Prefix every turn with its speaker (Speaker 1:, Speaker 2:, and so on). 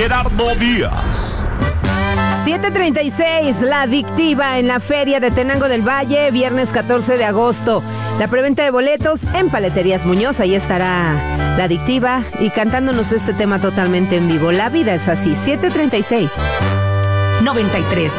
Speaker 1: Gerardo Díaz.
Speaker 2: 7:36, La Adictiva en la Feria de Tenango del Valle, viernes 14 de agosto. La preventa de boletos en Paleterías Muñoz, ahí estará La Adictiva y cantándonos este tema totalmente en vivo. La vida es así, 7:36.
Speaker 3: 93.7